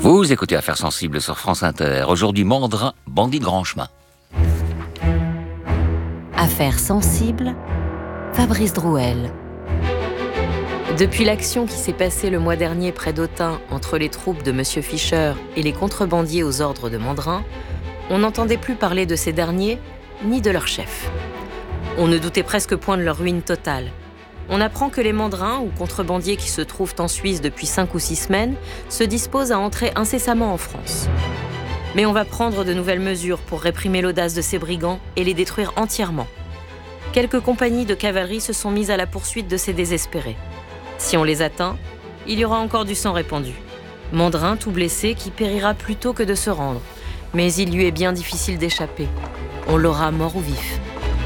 Vous écoutez Affaires sensibles sur France Inter. Aujourd'hui, Mandrin, bandit de grand chemin. Affaires sensibles, Fabrice Drouel. Depuis l'action qui s'est passée le mois dernier près d'Autun entre les troupes de M. Fischer et les contrebandiers aux ordres de Mandrin, on n'entendait plus parler de ces derniers ni de leur chef. On ne doutait presque point de leur ruine totale. On apprend que les mandrins ou contrebandiers qui se trouvent en Suisse depuis 5 ou 6 semaines se disposent à entrer incessamment en France. Mais on va prendre de nouvelles mesures pour réprimer l'audace de ces brigands et les détruire entièrement. Quelques compagnies de cavalerie se sont mises à la poursuite de ces désespérés. Si on les atteint, il y aura encore du sang répandu. Mandrin, tout blessé, qui périra plutôt que de se rendre. Mais il lui est bien difficile d'échapper. On l'aura mort ou vif.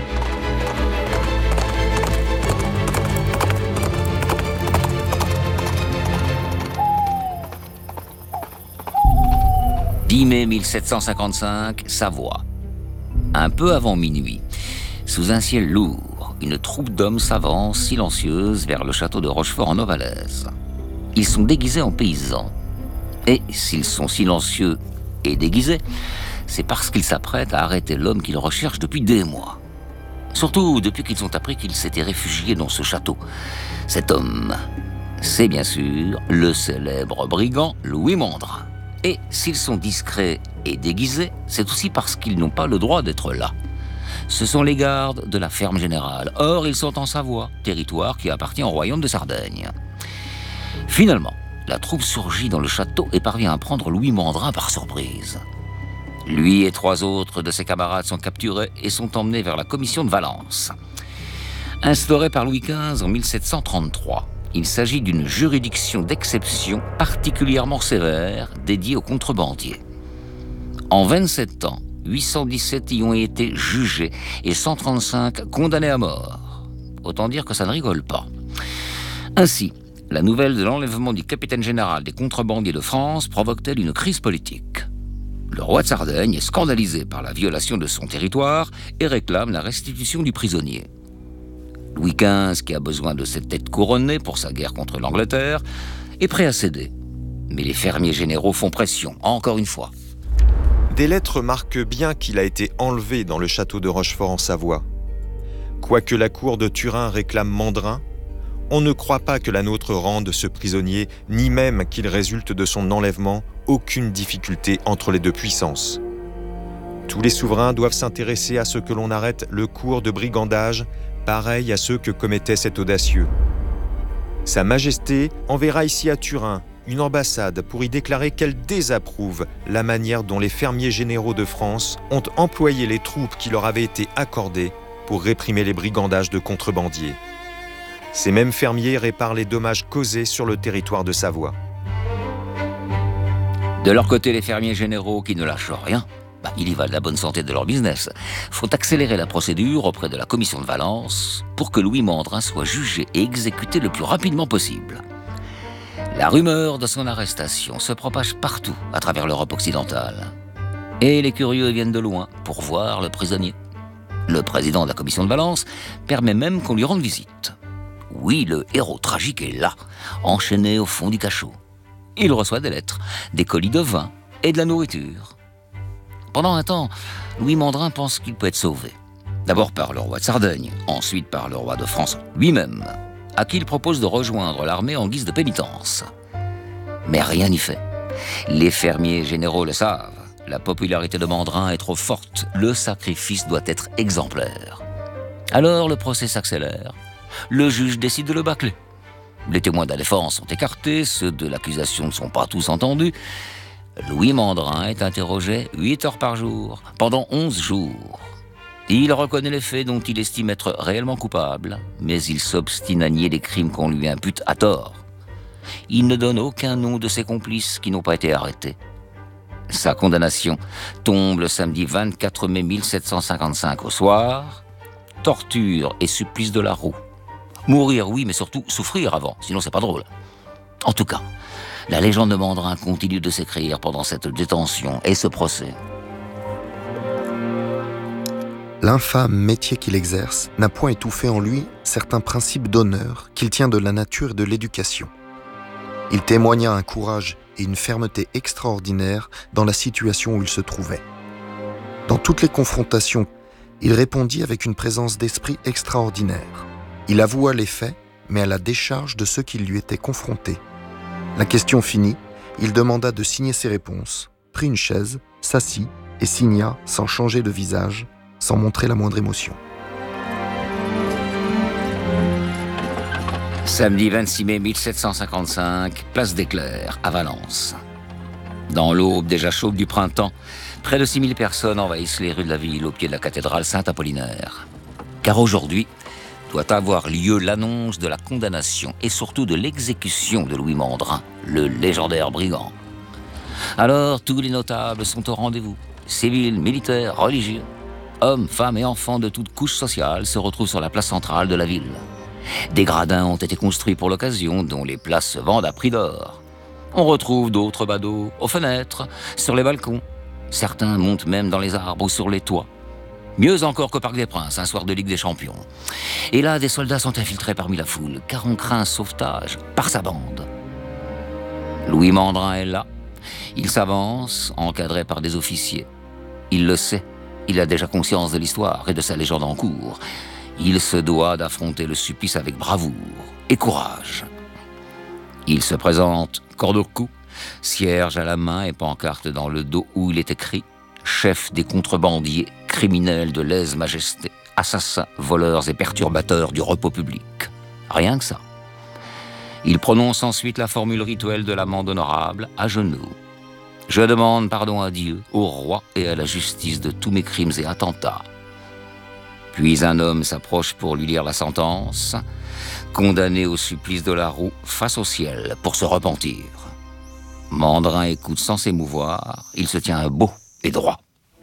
10 mai 1755, Savoie. Un peu avant minuit, sous un ciel lourd, une troupe d'hommes s'avance silencieuse vers le château de Rochefort en Novalaise. Ils sont déguisés en paysans. Et s'ils sont silencieux et déguisés, c'est parce qu'ils s'apprêtent à arrêter l'homme qu'ils recherchent depuis des mois. Surtout depuis qu'ils ont appris qu'il s'était réfugié dans ce château. Cet homme, c'est bien sûr le célèbre brigand Louis Mandrin. Et s'ils sont discrets et déguisés, c'est aussi parce qu'ils n'ont pas le droit d'être là. Ce sont les gardes de la ferme générale. Or, ils sont en Savoie, territoire qui appartient au royaume de Sardaigne. Finalement, la troupe surgit dans le château et parvient à prendre Louis Mandrin par surprise. Lui et 3 autres de ses camarades sont capturés et sont emmenés vers la commission de Valence. Instaurée par Louis XV en 1733, il s'agit d'une juridiction d'exception particulièrement sévère dédiée aux contrebandiers. En 27 ans, 817 y ont été jugés et 135 condamnés à mort. Autant dire que ça ne rigole pas. Ainsi, la nouvelle de l'enlèvement du capitaine général des contrebandiers de France provoque-t-elle une crise politique. Le roi de Sardaigne est scandalisé par la violation de son territoire et réclame la restitution du prisonnier. Louis XV, qui a besoin de cette tête couronnée pour sa guerre contre l'Angleterre, est prêt à céder. Mais les fermiers généraux font pression, encore une fois. Des lettres marquent bien qu'il a été enlevé dans le château de Rochefort en Savoie. Quoique la cour de Turin réclame Mandrin, on ne croit pas que la nôtre rende ce prisonnier, ni même qu'il résulte de son enlèvement aucune difficulté entre les deux puissances. Tous les souverains doivent s'intéresser à ce que l'on arrête le cours de brigandage, pareil à ceux que commettait cet audacieux. Sa Majesté enverra ici à Turin une ambassade pour y déclarer qu'elle désapprouve la manière dont les fermiers généraux de France ont employé les troupes qui leur avaient été accordées pour réprimer les brigandages de contrebandiers. Ces mêmes fermiers réparent les dommages causés sur le territoire de Savoie. De leur côté, les fermiers généraux qui ne lâchent rien, il y va de la bonne santé de leur business. Faut accélérer la procédure auprès de la commission de Valence pour que Louis Mandrin soit jugé et exécuté le plus rapidement possible. La rumeur de son arrestation se propage partout à travers l'Europe occidentale. Et les curieux viennent de loin pour voir le prisonnier. Le président de la commission de Valence permet même qu'on lui rende visite. Oui, le héros tragique est là, enchaîné au fond du cachot. Il reçoit des lettres, des colis de vin et de la nourriture. Pendant un temps, Louis Mandrin pense qu'il peut être sauvé. D'abord par le roi de Sardaigne, ensuite par le roi de France lui-même, à qui il propose de rejoindre l'armée en guise de pénitence. Mais rien n'y fait. Les fermiers généraux le savent. La popularité de Mandrin est trop forte. Le sacrifice doit être exemplaire. Alors le procès s'accélère. Le juge décide de le bâcler. Les témoins de la défense sont écartés, ceux de l'accusation ne sont pas tous entendus. Louis Mandrin est interrogé 8 heures par jour, pendant 11 jours. Il reconnaît les faits dont il estime être réellement coupable, mais il s'obstine à nier les crimes qu'on lui impute à tort. Il ne donne aucun nom de ses complices qui n'ont pas été arrêtés. Sa condamnation tombe le samedi 24 mai 1755 au soir. Torture et supplice de la roue. Mourir, oui, mais surtout souffrir avant, sinon c'est pas drôle. En tout cas, la légende de Mandrin continue de s'écrire pendant cette détention et ce procès. L'infâme métier qu'il exerce n'a point étouffé en lui certains principes d'honneur qu'il tient de la nature et de l'éducation. Il témoigna un courage et une fermeté extraordinaire dans la situation où il se trouvait. Dans toutes les confrontations, il répondit avec une présence d'esprit extraordinaire. Il avoua les faits, mais à la décharge de ceux qui lui étaient confrontés. La question finie, il demanda de signer ses réponses, prit une chaise, s'assit et signa sans changer de visage, sans montrer la moindre émotion. Samedi 26 mai 1755, place des Clercs, à Valence. Dans l'aube déjà chaude du printemps, près de 6000 personnes envahissent les rues de la ville au pied de la cathédrale Saint-Apollinaire. Car aujourd'hui doit avoir lieu l'annonce de la condamnation et surtout de l'exécution de Louis Mandrin, le légendaire brigand. Alors, tous les notables sont au rendez-vous. Civils, militaires, religieux, hommes, femmes et enfants de toutes couches sociales se retrouvent sur la place centrale de la ville. Des gradins ont été construits pour l'occasion, dont les places se vendent à prix d'or. On retrouve d'autres badauds aux fenêtres, sur les balcons. Certains montent même dans les arbres ou sur les toits. Mieux encore qu'au Parc des Princes, un soir de Ligue des Champions. Et là, des soldats sont infiltrés parmi la foule, car on craint un sauvetage par sa bande. Louis Mandrin est là. Il s'avance, encadré par des officiers. Il le sait, il a déjà conscience de l'histoire et de sa légende en cours. Il se doit d'affronter le supplice avec bravoure et courage. Il se présente, corde au cou, cierge à la main et pancarte dans le dos où il est écrit « Chef des contrebandiers, criminels de lèse-majesté, assassins, voleurs et perturbateurs du repos public. » Rien que ça. Il prononce ensuite la formule rituelle de l'amende honorable à genoux. « Je demande pardon à Dieu, au roi et à la justice de tous mes crimes et attentats. » Puis un homme s'approche pour lui lire la sentence, condamné au supplice de la roue face au ciel pour se repentir. Mandrin écoute sans s'émouvoir, il se tient beau et droit.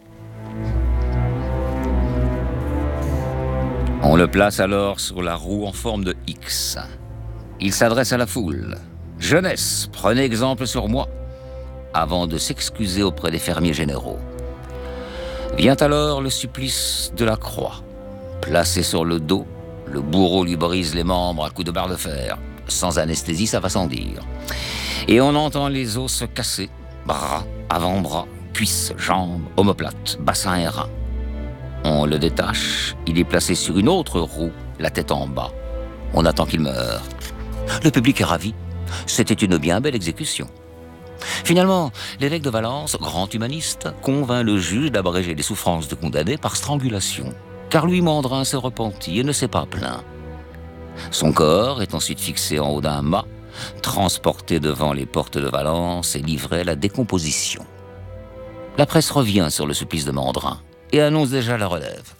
On le place alors sur la roue en forme de X. Il s'adresse à la foule. « Jeunesse, prenez exemple sur moi !» avant de s'excuser auprès des fermiers généraux. Vient alors le supplice de la croix. Placé sur le dos, le bourreau lui brise les membres à coups de barre de fer. Sans anesthésie, ça va sans dire. Et on entend les os se casser. Bras, avant-bras, cuisses, jambes, omoplates, bassin et reins. On le détache, il est placé sur une autre roue, la tête en bas. On attend qu'il meure. Le public est ravi. C'était une bien belle exécution. Finalement, l'évêque de Valence, grand humaniste, convainc le juge d'abréger les souffrances de condamné par strangulation. Car Louis Mandrin s'est repenti et ne s'est pas plaint. Son corps est ensuite fixé en haut d'un mât, transporté devant les portes de Valence et livré à la décomposition. La presse revient sur le supplice de Mandrin et annonce déjà la relève.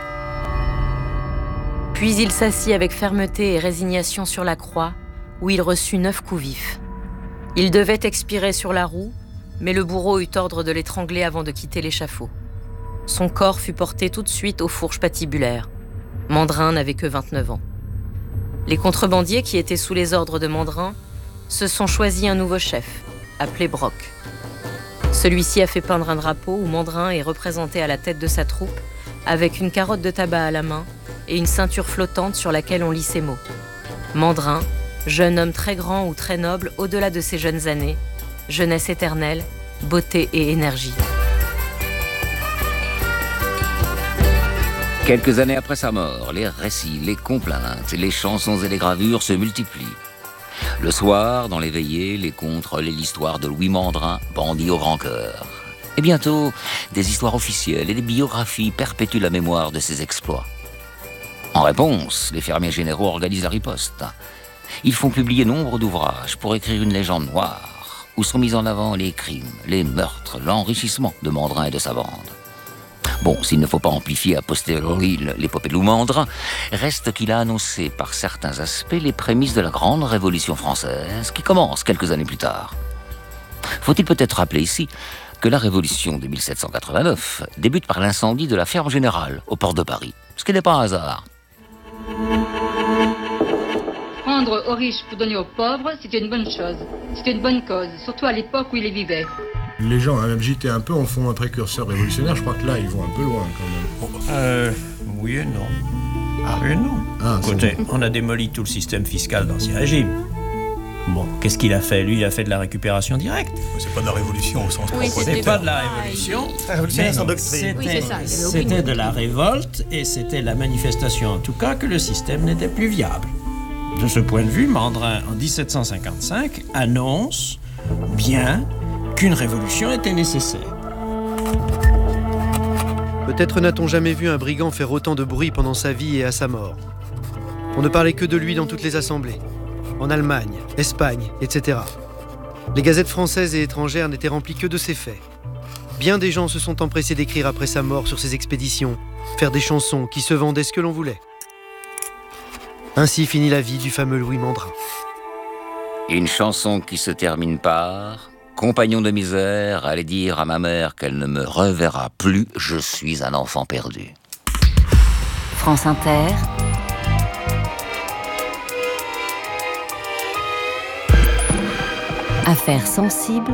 Puis il s'assit avec fermeté et résignation sur la croix, où il reçut 9 coups vifs. Il devait expirer sur la roue, mais le bourreau eut ordre de l'étrangler avant de quitter l'échafaud. Son corps fut porté tout de suite aux fourches patibulaires. Mandrin n'avait que 29 ans. Les contrebandiers qui étaient sous les ordres de Mandrin se sont choisis un nouveau chef, appelé Brock. Celui-ci a fait peindre un drapeau où Mandrin est représenté à la tête de sa troupe, avec une carotte de tabac à la main et une ceinture flottante sur laquelle on lit ces mots. Mandrin, jeune homme très grand ou très noble au-delà de ses jeunes années, jeunesse éternelle, beauté et énergie. Quelques années après sa mort, les récits, les complaintes, les chansons et les gravures se multiplient. Le soir, dans les veillées, les contes relaient l'histoire de Louis Mandrin, bandit au grand cœur. Et bientôt, des histoires officielles et des biographies perpétuent la mémoire de ses exploits. En réponse, les fermiers généraux organisent la riposte. Ils font publier nombre d'ouvrages pour écrire une légende noire, où sont mis en avant les crimes, les meurtres, l'enrichissement de Mandrin et de sa bande. Bon, s'il ne faut pas amplifier a posteriori l'épopée de Louis Mandrin, reste qu'il a annoncé par certains aspects les prémices de la grande Révolution française qui commence quelques années plus tard. Faut-il peut-être rappeler ici que la Révolution de 1789 débute par l'incendie de la ferme générale aux portes de Paris, ce qui n'est pas un hasard. Prendre aux riches pour donner aux pauvres, c'était une bonne chose. C'était une bonne cause, surtout à l'époque où il y vivait. Les gens, même j'étais un peu en fond un précurseur révolutionnaire, je crois que là, ils vont un peu loin quand même. Oui et non. Ah oui et non. Écoutez, on a démoli tout le système fiscal d'Ancien Régime. Bon, qu'est-ce qu'il a fait? Lui, il a fait de la récupération directe. C'est pas de la révolution au sens propre. C'était pas de la révolution. Révolutionnaire sans doctrine. C'était de la révolte et c'était la manifestation, en tout cas, que le système n'était plus viable. De ce point de vue, Mandrin, en 1755, annonce bien qu'une révolution était nécessaire. Peut-être n'a-t-on jamais vu un brigand faire autant de bruit pendant sa vie et à sa mort. On ne parlait que de lui dans toutes les assemblées. En Allemagne, Espagne, etc. Les gazettes françaises et étrangères n'étaient remplies que de ses faits. Bien des gens se sont empressés d'écrire après sa mort sur ses expéditions, faire des chansons qui se vendaient ce que l'on voulait. Ainsi finit la vie du fameux Louis Mandrin. Une chanson qui se termine par « Compagnon de misère, allez dire à ma mère qu'elle ne me reverra plus, je suis un enfant perdu. » France Inter. Affaires sensibles.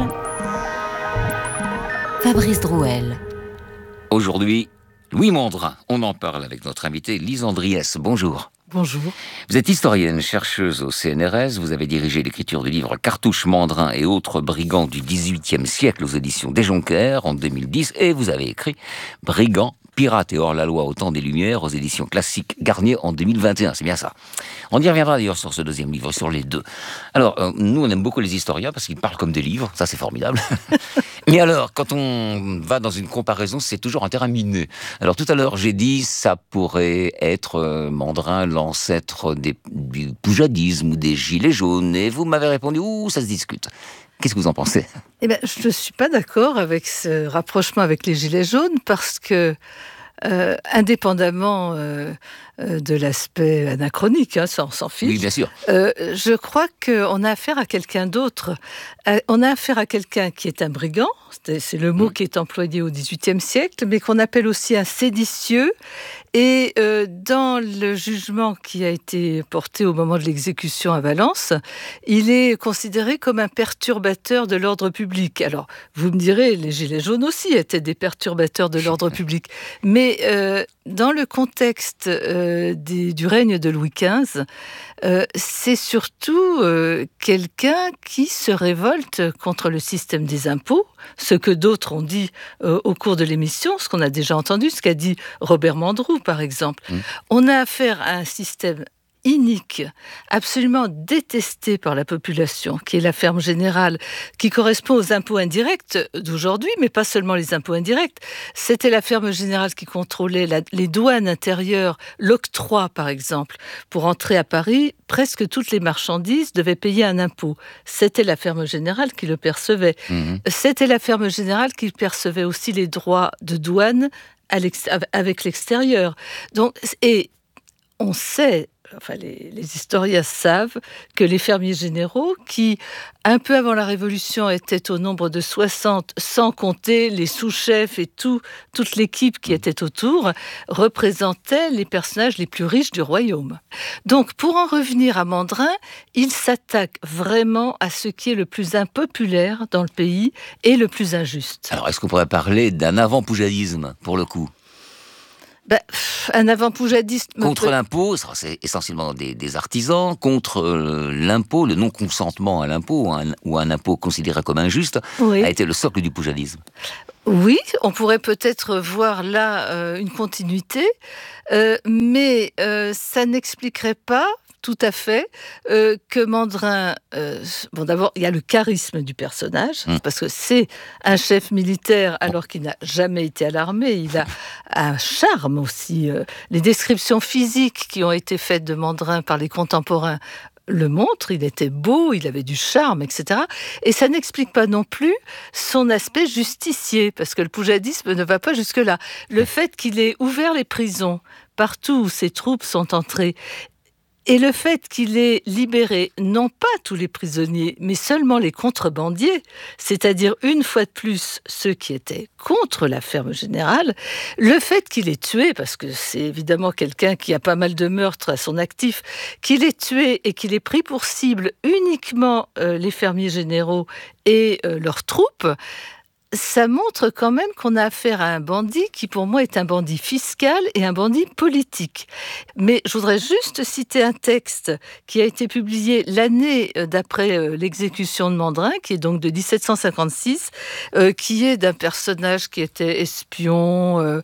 Fabrice Drouel. Aujourd'hui, Louis Mandrin. On en parle avec notre invitée Lise Andriès. Bonjour. Bonjour. Vous êtes historienne, chercheuse au CNRS. Vous avez dirigé l'écriture du livre Cartouche Mandrin et autres brigands du XVIIIe siècle aux éditions Des Jonquères en 2010. Et vous avez écrit Brigands, pirates et hors-la-loi au temps des Lumières aux éditions Classiques Garnier en 2021. C'est bien ça. On y reviendra d'ailleurs sur ce deuxième livre, sur les deux. Alors, nous, on aime beaucoup les historiens parce qu'ils parlent comme des livres. Ça, c'est formidable. Mais alors, quand on va dans une comparaison, c'est toujours un terrain miné. Alors, tout à l'heure, j'ai dit ça pourrait être Mandrin, l'ancêtre du poujadisme ou des gilets jaunes. Et vous m'avez répondu, ça se discute. Qu'est-ce que vous en pensez ? Eh bien, je ne suis pas d'accord avec ce rapprochement avec les gilets jaunes parce que, indépendamment de l'aspect anachronique, ça on s'en fiche. Oui, bien sûr. Je crois qu'on a affaire à quelqu'un d'autre. On a affaire à quelqu'un qui est un brigand, c'est le mot qui est employé au XVIIIe siècle, mais qu'on appelle aussi un séditieux. Et dans le jugement qui a été porté au moment de l'exécution à Valence, il est considéré comme un perturbateur de l'ordre public. Alors, vous me direz, les gilets jaunes aussi étaient des perturbateurs de l'ordre public. Mais dans le contexte du règne de Louis XV, c'est surtout quelqu'un qui se révolte contre le système des impôts, ce que d'autres ont dit au cours de l'émission, ce qu'on a déjà entendu, ce qu'a dit Robert Mandrou, par exemple. On a affaire à un système inique, absolument détesté par la population, qui est la ferme générale, qui correspond aux impôts indirects d'aujourd'hui, mais pas seulement les impôts indirects. C'était la ferme générale qui contrôlait les douanes intérieures, l'octroi par exemple. Pour entrer à Paris, presque toutes les marchandises devaient payer un impôt. C'était la ferme générale qui le percevait. C'était la ferme générale qui percevait aussi les droits de douane avec l'extérieur. Donc, et on sait... Enfin, les historiens savent que les fermiers généraux, qui, un peu avant la Révolution, étaient au nombre de 60, sans compter les sous-chefs et toute l'équipe qui était autour, représentaient les personnages les plus riches du royaume. Donc, pour en revenir à Mandrin, il s'attaque vraiment à ce qui est le plus impopulaire dans le pays et le plus injuste. Alors, est-ce qu'on pourrait parler d'un avant-poujadisme, pour le coup ? Un avant-poujadiste... Contre l'impôt, c'est essentiellement des artisans, contre l'impôt, le non-consentement à l'impôt, ou un impôt considéré comme injuste, a été le socle du poujadisme. Oui, on pourrait peut-être voir là une continuité, mais ça n'expliquerait pas tout à fait que Mandrin... d'abord, il y a le charisme du personnage, parce que c'est un chef militaire alors qu'il n'a jamais été à l'armée. Il a un charme aussi. Les descriptions physiques qui ont été faites de Mandrin par les contemporains le montrent. Il était beau, il avait du charme, etc. Et ça n'explique pas non plus son aspect justicier, parce que le poujadisme ne va pas jusque-là. Le fait qu'il ait ouvert les prisons partout où ses troupes sont entrées, et le fait qu'il ait libéré, non pas tous les prisonniers, mais seulement les contrebandiers, c'est-à-dire une fois de plus ceux qui étaient contre la ferme générale, le fait qu'il ait tué, parce que c'est évidemment quelqu'un qui a pas mal de meurtres à son actif, qu'il ait tué et qu'il ait pris pour cible uniquement les fermiers généraux et leurs troupes, ça montre quand même qu'on a affaire à un bandit qui, pour moi, est un bandit fiscal et un bandit politique. Mais je voudrais juste citer un texte qui a été publié l'année d'après l'exécution de Mandrin, qui est donc de 1756, qui est d'un personnage qui était espion,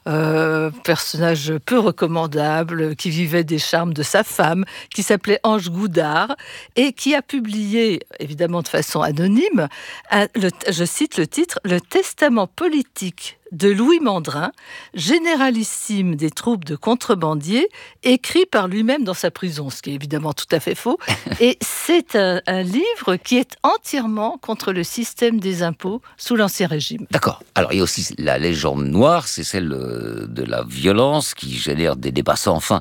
personnage peu recommandable, qui vivait des charmes de sa femme, qui s'appelait Ange Goudard, et qui a publié, évidemment de façon anonyme, je cite le titre, « Le testament politique de Louis Mandrin, généralissime des troupes de contrebandiers, écrit par lui-même dans sa prison », ce qui est évidemment tout à fait faux. Et c'est un livre qui est entièrement contre le système des impôts sous l'Ancien Régime. D'accord. Alors, il y a aussi la légende noire, c'est celle de la violence qui génère des débats sans fin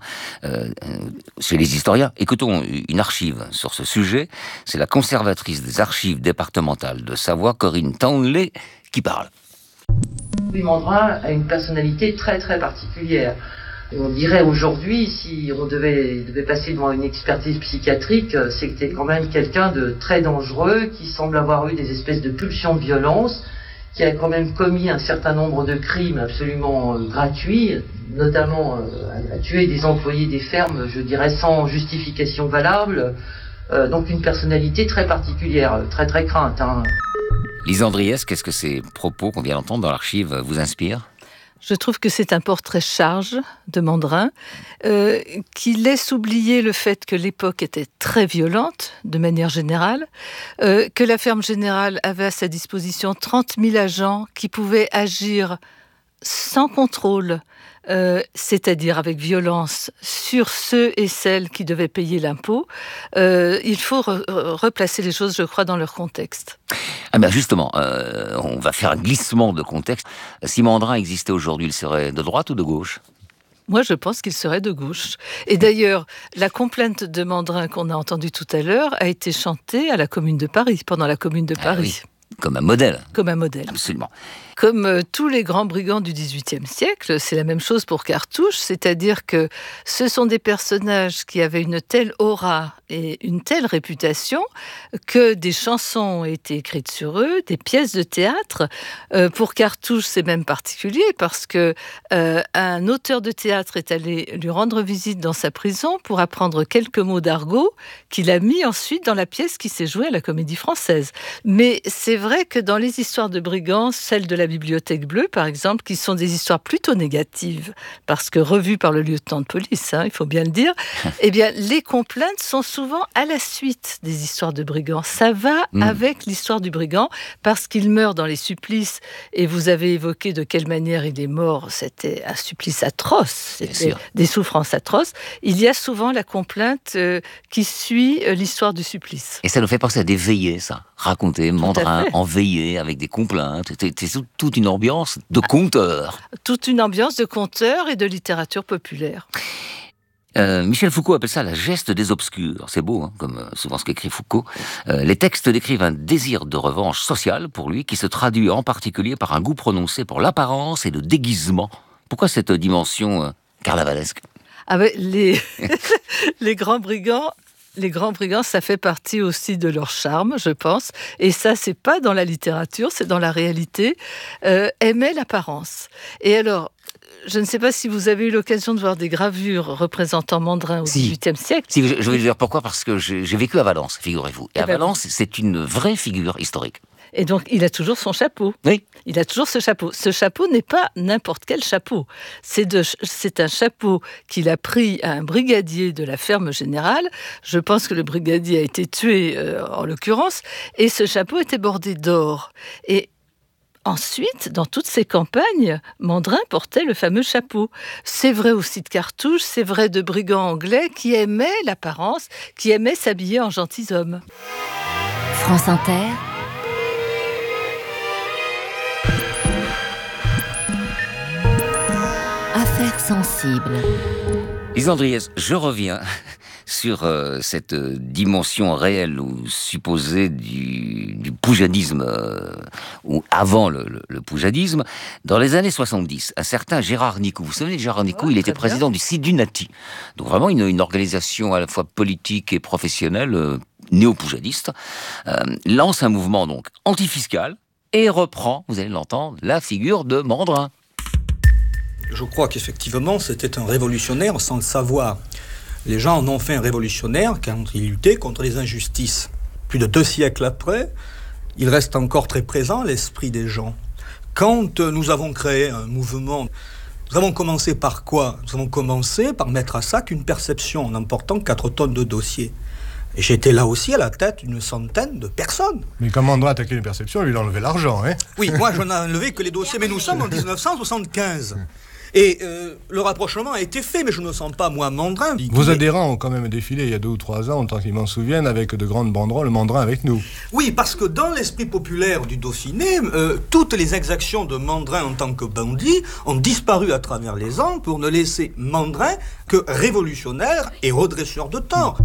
chez les historiens. Écoutons une archive sur ce sujet. C'est la conservatrice des archives départementales de Savoie, Corinne Townley, qui parle. Louis Mandrin a une personnalité très très particulière. On dirait aujourd'hui, si on devait passer devant une expertise psychiatrique, c'est que c'était quand même quelqu'un de très dangereux, qui semble avoir eu des espèces de pulsions de violence, qui a quand même commis un certain nombre de crimes absolument gratuits, notamment à tuer des employés des fermes, je dirais sans justification valable. Donc une personnalité très particulière, très très crainte. Lise Andriès, qu'est-ce que ces propos qu'on vient d'entendre dans l'archive vous inspirent ? Je trouve que c'est un portrait charge de Mandrin qui laisse oublier le fait que l'époque était très violente, de manière générale, que la ferme générale avait à sa disposition 30 000 agents qui pouvaient agir sans contrôle, c'est-à-dire avec violence, sur ceux et celles qui devaient payer l'impôt. Il faut replacer les choses, je crois, dans leur contexte. Ah ben justement, on va faire un glissement de contexte. Si Mandrin existait aujourd'hui, il serait de droite ou de gauche ? Moi, je pense qu'il serait de gauche. Et d'ailleurs, la complainte de Mandrin qu'on a entendue tout à l'heure a été chantée à la Commune de Paris, pendant la Commune de Paris. Oui. Comme un modèle. Comme un modèle. Absolument. Comme tous les grands brigands du XVIIIe siècle, c'est la même chose pour Cartouche, c'est-à-dire que ce sont des personnages qui avaient une telle aura et une telle réputation que des chansons ont été écrites sur eux, des pièces de théâtre. Pour Cartouche, c'est même particulier parce que un auteur de théâtre est allé lui rendre visite dans sa prison pour apprendre quelques mots d'argot qu'il a mis ensuite dans la pièce qui s'est jouée à la Comédie Française. Mais c'est vrai que dans les histoires de brigands, celle de la Bibliothèque Bleue, par exemple, qui sont des histoires plutôt négatives, parce que revues par le lieutenant de police, il faut bien le dire, eh bien, les complaintes sont souvent à la suite des histoires de brigands. Ça va avec l'histoire du brigand, parce qu'il meurt dans les supplices, et vous avez évoqué de quelle manière il est mort. C'était un supplice atroce, c'était des souffrances atroces. Il y a souvent la complainte qui suit l'histoire du supplice. Et ça nous fait penser à des veillées, ça. Raconter Mandrin en veillée avec des complaintes. C'est toute une ambiance de conteur. Toute une ambiance de conteur et de littérature populaire. Michel Foucault appelle ça la geste des obscurs. C'est beau, comme souvent ce qu'écrit Foucault. Les textes décrivent un désir de revanche sociale pour lui, qui se traduit en particulier par un goût prononcé pour l'apparence et le déguisement. Pourquoi cette dimension carnavalesque ? Les grands brigands... Les grands brigands, ça fait partie aussi de leur charme, je pense. Et ça, c'est pas dans la littérature, c'est dans la réalité. Aimer l'apparence. Et alors, je ne sais pas si vous avez eu l'occasion de voir des gravures représentant Mandrin au XVIIIe siècle. Si, je vais vous dire pourquoi, parce que j'ai vécu à Valence, figurez-vous. Et à Valence, c'est une vraie figure historique. Et donc, il a toujours son chapeau. Oui. Il a toujours ce chapeau. Ce chapeau n'est pas n'importe quel chapeau. C'est un chapeau qu'il a pris à un brigadier de la ferme générale. Je pense que le brigadier a été tué, en l'occurrence. Et ce chapeau était bordé d'or. Et ensuite, dans toutes ses campagnes, Mandrin portait le fameux chapeau. C'est vrai aussi de Cartouche, c'est vrai de brigands anglais qui aimaient l'apparence, qui aimaient s'habiller en gentilshommes. France Inter. Affaires sensibles. Lise Andriès, je reviens sur cette dimension réelle ou supposée du poujadisme, ou avant le poujadisme. Dans les années 70, un certain Gérard Nicou, vous vous souvenez de Gérard Nicou, il était président du Sidunati. Donc vraiment une organisation à la fois politique et professionnelle, néo-poujadiste, lance un mouvement donc antifiscal, et reprend, vous allez l'entendre, la figure de Mandrin. Je crois qu'effectivement, c'était un révolutionnaire sans le savoir. Les gens en ont fait un révolutionnaire quand il luttait contre les injustices. Plus de 2 siècles après, il reste encore très présent à l'esprit des gens. Quand nous avons créé un mouvement, nous avons commencé par quoi ? Nous avons commencé par mettre à sac une perception en emportant 4 tonnes de dossiers. Et j'étais là aussi à la tête d'une centaine de personnes. Mais quand Mandrin a attaqué les perceptions, il a enlevé l'argent, hein ? Oui, moi je n'ai enlevé que les dossiers, mais nous sommes en 1975. Et le rapprochement a été fait, mais je ne me sens pas, moi, Mandrin. Vos adhérents ont quand même défilé il y a 2 ou 3 ans, autant qu'ils m'en souviennent, avec de grandes banderoles, Mandrin avec nous. Oui, parce que dans l'esprit populaire du Dauphiné, toutes les exactions de Mandrin en tant que bandit ont disparu à travers les ans pour ne laisser Mandrin que révolutionnaire et redresseur de tort.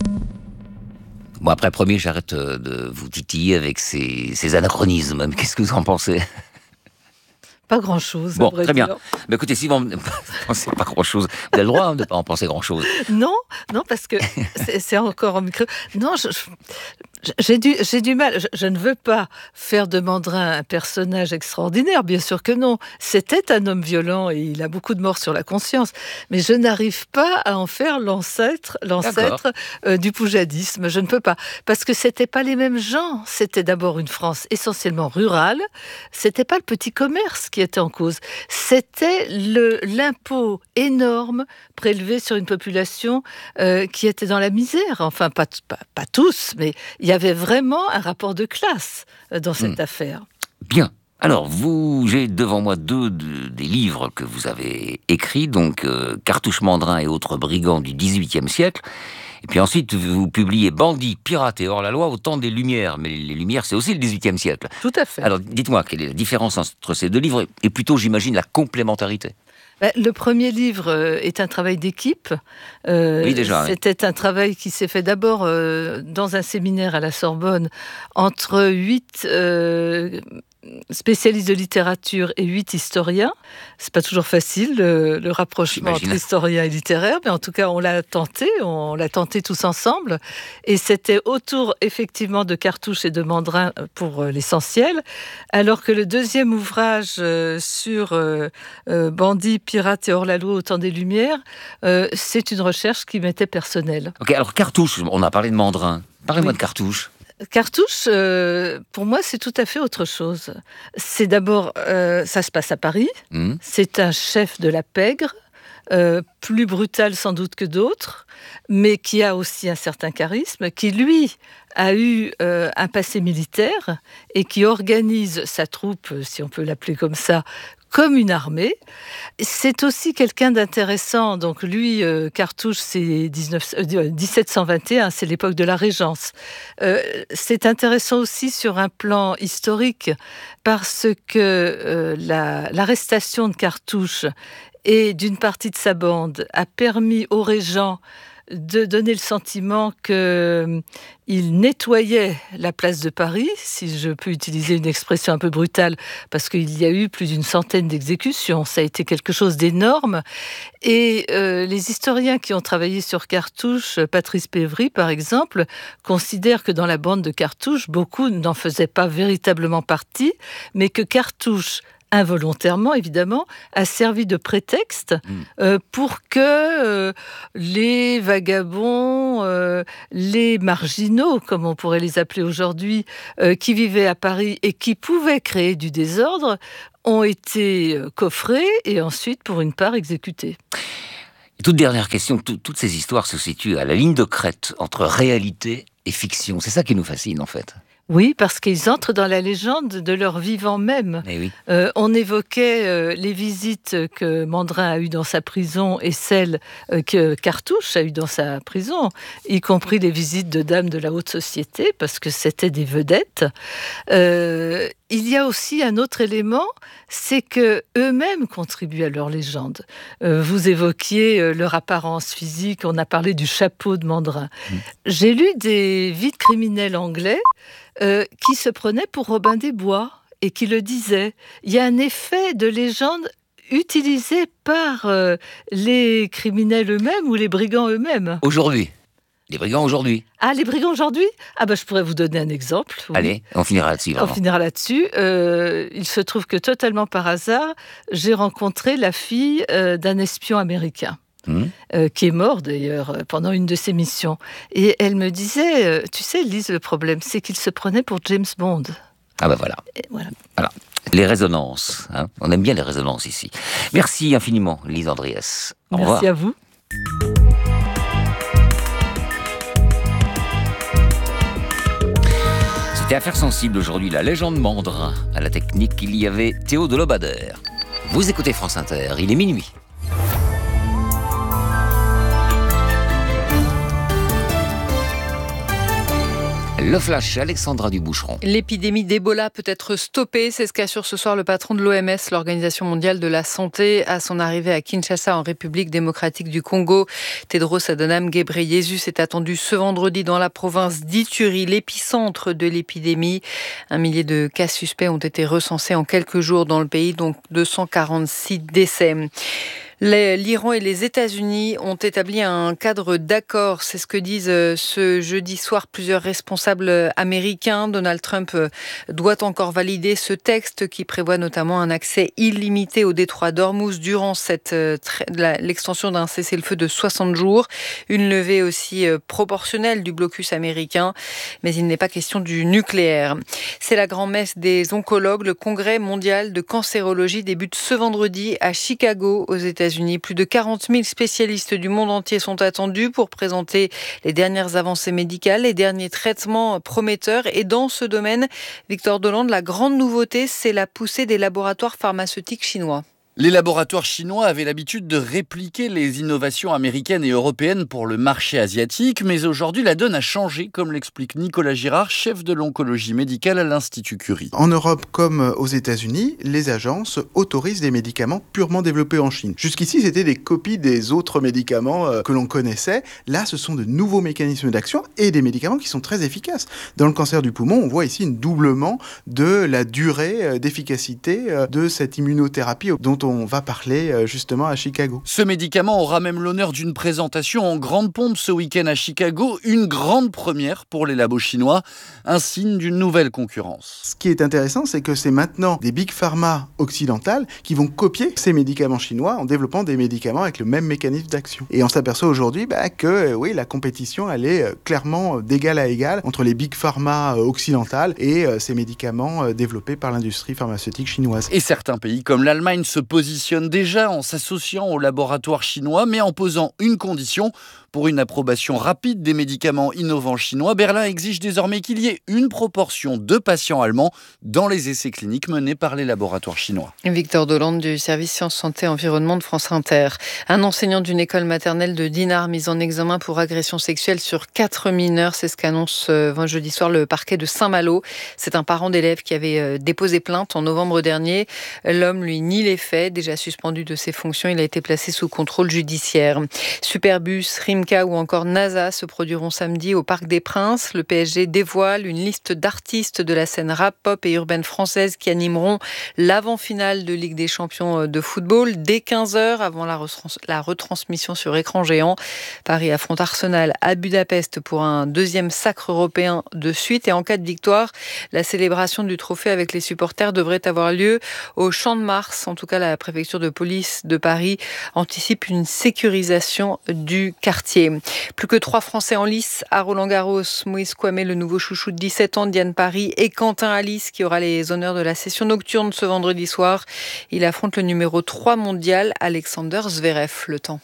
Bon, après, promis, j'arrête de vous titiller avec ces anachronismes. Qu'est-ce que vous en pensez ? Pas grand-chose. Bon, très bien. Mais écoutez, si vous ne pensez pas grand-chose, vous avez le droit de ne pas en penser grand-chose. Non, parce que c'est encore un micro. Non, j'ai du mal. Je ne veux pas faire de Mandrin un personnage extraordinaire, bien sûr que non. C'était un homme violent et il a beaucoup de morts sur la conscience. Mais je n'arrive pas à en faire l'ancêtre du poujadisme. Je ne peux pas. Parce que c'était pas les mêmes gens. C'était d'abord une France essentiellement rurale. C'était pas le petit commerce qui était en cause. C'était l'impôt énorme prélevé sur une population qui était dans la misère. Enfin, pas tous, mais il y avait vraiment un rapport de classe dans cette affaire. Bien. Alors, j'ai devant moi 2 des livres que vous avez écrits, donc Cartouche Mandrin et autres brigands du XVIIIe siècle. Et puis ensuite, vous publiez Bandits, pirates et hors-la-loi au temps des Lumières. Mais les Lumières, c'est aussi le XVIIIe siècle. Tout à fait. Alors, dites-moi, quelle est la différence entre ces 2 livres et plutôt, j'imagine, la complémentarité ? Le premier livre est un travail d'équipe. Oui, déjà. C'était un travail qui s'est fait d'abord dans un séminaire à la Sorbonne entre 8 spécialistes de littérature et 8 historiens. C'est pas toujours facile le rapprochement entre historien et littéraire, mais en tout cas on l'a tenté tous ensemble. Et c'était autour effectivement de Cartouche et de Mandrin pour l'essentiel, alors que le deuxième ouvrage sur bandits, pirates et hors-la-loi au temps des Lumières, c'est une recherche qui m'était personnelle. Ok, alors Cartouche, on a parlé de Mandrin. Parlez-moi de Cartouche. Cartouche, pour moi, c'est tout à fait autre chose. C'est d'abord, ça se passe à Paris. C'est un chef de la pègre, plus brutal sans doute que d'autres, mais qui a aussi un certain charisme, qui lui a eu un passé militaire et qui organise sa troupe, si on peut l'appeler comme ça, comme une armée. C'est aussi quelqu'un d'intéressant. Donc lui, Cartouche, c'est 1721, c'est l'époque de la Régence. C'est intéressant aussi sur un plan historique parce que l'arrestation de Cartouche et d'une partie de sa bande a permis aux régents de donner le sentiment qu'il nettoyait la place de Paris, si je peux utiliser une expression un peu brutale, parce qu'il y a eu plus d'une centaine d'exécutions. Ça a été quelque chose d'énorme. Et les historiens qui ont travaillé sur Cartouche, Patrice Pévry par exemple, considèrent que dans la bande de Cartouche, beaucoup n'en faisaient pas véritablement partie, mais que Cartouche, involontairement évidemment, a servi de prétexte pour que les vagabonds, les marginaux, comme on pourrait les appeler aujourd'hui, qui vivaient à Paris et qui pouvaient créer du désordre, ont été coffrés et ensuite, pour une part, exécutés. Et toute dernière question, toutes ces histoires se situent à la ligne de crête entre réalité et fiction. C'est ça qui nous fascine en fait. Oui, parce qu'ils entrent dans la légende de leur vivant même. Oui. On évoquait les visites que Mandrin a eues dans sa prison et celles que Cartouche a eues dans sa prison, y compris les visites de dames de la haute société, parce que c'était des vedettes. Il y a aussi un autre élément, c'est que eux-mêmes contribuent à leur légende. Vous évoquiez leur apparence physique, on a parlé du chapeau de Mandrin. J'ai lu des vies de criminels anglais qui se prenaient pour Robin des Bois et qui le disaient. Il y a un effet de légende utilisé par les criminels eux-mêmes ou les brigands eux-mêmes. Aujourd'hui. Les brigands aujourd'hui. Ah, les brigands aujourd'hui ? Ah je pourrais vous donner un exemple. Oui. Allez, on finira là-dessus. On finira là-dessus. Il se trouve que totalement par hasard, j'ai rencontré la fille d'un espion américain. Qui est mort d'ailleurs pendant une de ses missions. Et elle me disait, tu sais Lise, le problème c'est qu'il se prenait pour James Bond. Ah voilà. Voilà. Les résonances, hein. On aime bien les résonances ici. Merci infiniment Lise Andriès. Au revoir. Merci à vous. C'était Affaires sensibles aujourd'hui, la légende Mandrin. À la technique, il y avait Théo de Lobader. Vous écoutez France Inter, il est minuit. Le flash, Alexandra Duboucheron. L'épidémie d'Ebola peut être stoppée, c'est ce qu'assure ce soir le patron de l'OMS, l'Organisation mondiale de la santé, à son arrivée à Kinshasa en République démocratique du Congo. Tedros Adhanom Ghebreyesus est attendu ce vendredi dans la province d'Ituri, l'épicentre de l'épidémie. 1 millier de cas suspects ont été recensés en quelques jours dans le pays, donc 246 décès. L'Iran et les États-Unis ont établi un cadre d'accord. C'est ce que disent ce jeudi soir plusieurs responsables américains. Donald Trump doit encore valider ce texte qui prévoit notamment un accès illimité au détroit d'Ormuz durant l'extension d'un cessez-le-feu de 60 jours. Une levée aussi proportionnelle du blocus américain. Mais il n'est pas question du nucléaire. C'est la grand-messe des oncologues. Le congrès mondial de cancérologie débute ce vendredi à Chicago, aux États-Unis. Plus de 40 000 spécialistes du monde entier sont attendus pour présenter les dernières avancées médicales, les derniers traitements prometteurs. Et dans ce domaine, Victor Dolande, la grande nouveauté, c'est la poussée des laboratoires pharmaceutiques chinois. Les laboratoires chinois avaient l'habitude de répliquer les innovations américaines et européennes pour le marché asiatique, mais aujourd'hui la donne a changé, comme l'explique Nicolas Girard, chef de l'oncologie médicale à l'Institut Curie. En Europe comme aux États-Unis, les agences autorisent des médicaments purement développés en Chine. Jusqu'ici, c'était des copies des autres médicaments que l'on connaissait. Là, ce sont de nouveaux mécanismes d'action et des médicaments qui sont très efficaces. Dans le cancer du poumon, on voit ici un doublement de la durée d'efficacité de cette immunothérapie dont on va parler justement à Chicago. Ce médicament aura même l'honneur d'une présentation en grande pompe ce week-end à Chicago, une grande première pour les labos chinois, un signe d'une nouvelle concurrence. Ce qui est intéressant, c'est que c'est maintenant des big pharma occidentales qui vont copier ces médicaments chinois en développant des médicaments avec le même mécanisme d'action. Et on s'aperçoit aujourd'hui que oui, la compétition elle est clairement d'égal à égal entre les big pharma occidentales et ces médicaments développés par l'industrie pharmaceutique chinoise. Et certains pays comme l'Allemagne se positionne déjà en s'associant aux laboratoires chinois, mais en posant une condition. Pour une approbation rapide des médicaments innovants chinois, Berlin exige désormais qu'il y ait une proportion de patients allemands dans les essais cliniques menés par les laboratoires chinois. Victor Dolande du service Sciences Santé Environnement de France Inter. Un enseignant d'une école maternelle de Dinard mis en examen pour agression sexuelle sur 4 mineurs. C'est ce qu'annonce jeudi soir le parquet de Saint-Malo. C'est un parent d'élève qui avait déposé plainte en novembre dernier. L'homme, lui, nie les faits. Déjà suspendu de ses fonctions, il a été placé sous contrôle judiciaire. Superbus, Rimka ou encore NASA se produiront samedi au Parc des Princes. Le PSG dévoile une liste d'artistes de la scène rap, pop et urbaine française qui animeront l'avant-finale de Ligue des Champions de football dès 15h avant la retransmission sur écran géant. Paris affronte Arsenal à Budapest pour un deuxième sacre européen de suite. Et en cas de victoire, la célébration du trophée avec les supporters devrait avoir lieu au Champ de Mars. En tout cas, la préfecture de police de Paris anticipe une sécurisation du quartier. Plus que 3 Français en lice à Roland-Garros. Moïse Kouamé, le nouveau chouchou de 17 ans, Diane Paris et Quentin Alice qui aura les honneurs de la session nocturne ce vendredi soir. Il affronte le numéro 3 mondial, Alexander Zverev. Le temps.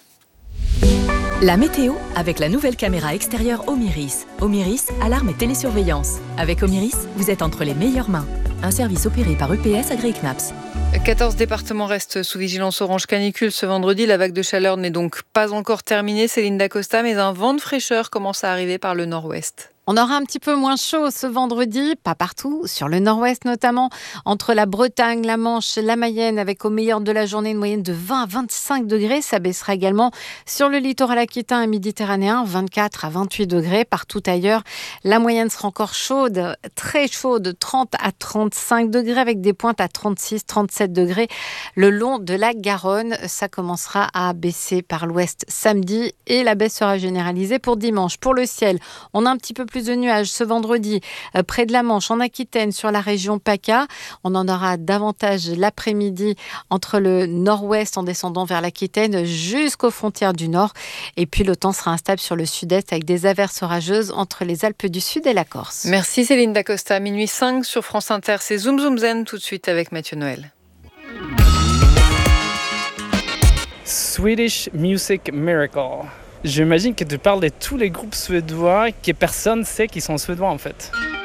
La météo avec la nouvelle caméra extérieure Omiris. Omiris, alarme et télésurveillance. Avec Omiris, vous êtes entre les meilleures mains. Un service opéré par EPS AgriKnaps. 14 départements restent sous vigilance orange canicule ce vendredi. La vague de chaleur n'est donc pas encore terminée, Céline Dacosta, mais un vent de fraîcheur commence à arriver par le nord-ouest. On aura un petit peu moins chaud ce vendredi, pas partout, sur le nord-ouest notamment, entre la Bretagne, la Manche, la Mayenne, avec au meilleur de la journée une moyenne de 20 à 25 degrés. Ça baissera également sur le littoral aquitain et méditerranéen, 24 à 28 degrés. Partout ailleurs, la moyenne sera encore chaude, très chaude, 30 à 35 degrés, avec des pointes à 36, 37 degrés le long de la Garonne. Ça commencera à baisser par l'ouest samedi et la baisse sera généralisée pour dimanche. Pour le ciel, on a un petit peu plus de nuages ce vendredi près de la Manche, en Aquitaine, sur la région PACA. On en aura davantage l'après-midi entre le nord-ouest en descendant vers l'Aquitaine jusqu'aux frontières du nord. Et puis le temps sera instable sur le sud-est avec des averses orageuses entre les Alpes du Sud et la Corse. Merci Céline Dacosta. Minuit 5 sur France Inter. C'est Zoom Zoom Zen tout de suite avec Mathieu Noël. Swedish Music Miracle. J'imagine que tu parles de tous les groupes suédois que personne ne sait qu'ils sont suédois en fait.